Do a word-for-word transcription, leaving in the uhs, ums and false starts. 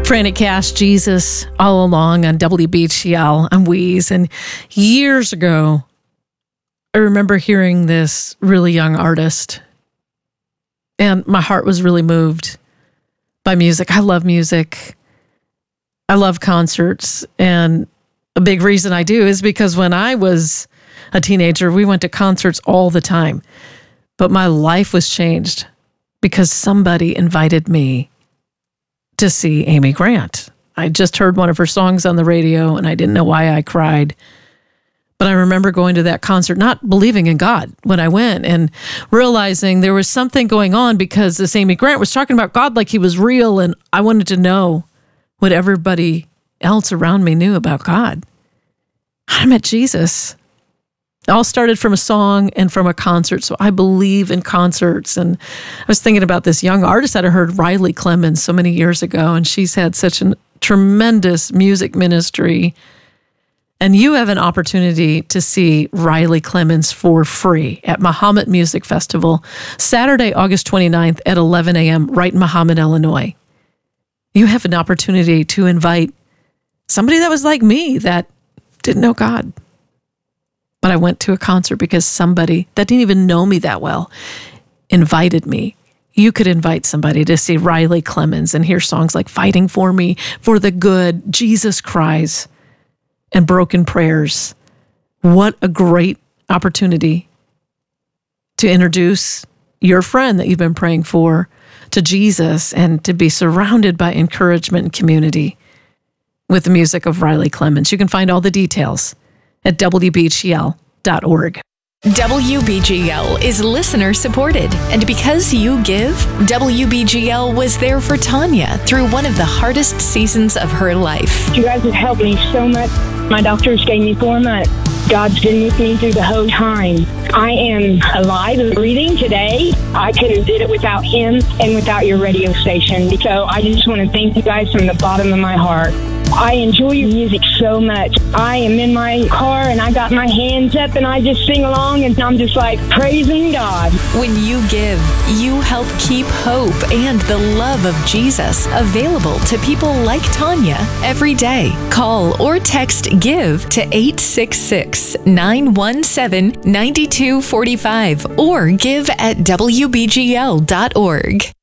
Frantic Cash, Jesus, all along on W B G L on Wheeze. And years ago, I remember hearing this really young artist, and my heart was really moved by music. I love music. I love concerts. And a big reason I do is because when I was a teenager, we went to concerts all the time. But my life was changed because somebody invited me to see Amy Grant. I just heard one of her songs on the radio and I didn't know why I cried. But I remember going to that concert, not believing in God when I went, and realizing there was something going on because this Amy Grant was talking about God like he was real, and I wanted to know what everybody else around me knew about God. I met Jesus. It all started from a song and from a concert, so I believe in concerts. And I was thinking about this young artist that I heard, Riley Clemens, so many years ago, and she's had such a tremendous music ministry. And you have an opportunity to see Riley Clemens for free at Mahomet Music Festival, Saturday, August twenty-ninth at eleven a.m. right in Mahomet, Illinois. You have an opportunity to invite somebody that was like me that didn't know God. But I went to a concert because somebody that didn't even know me that well invited me. You could invite somebody to see Riley Clemens and hear songs like Fighting For Me, For the Good, Jesus Cries, and Broken Prayers. What a great opportunity to introduce your friend that you've been praying for to Jesus and to be surrounded by encouragement and community with the music of Riley Clemens. You can find all the details at W B G L dot org. W B G L is listener supported, and because you give, W B G L was there for Tanya through one of the hardest seasons of her life. You guys have helped me so much. My doctors gave me four months. God's been with me through the whole time. I am alive and breathing today. I couldn't have did it without him and without your radio station. So I just want to thank you guys from the bottom of my heart. I enjoy your music so much. I am in my car and I got my hands up and I just sing along and I'm just like praising God. When you give, you help keep hope and the love of Jesus available to people like Tanya every day. Call or text GIVE to eight six six, nine one seven, nine two four five or give at W B G L dot org.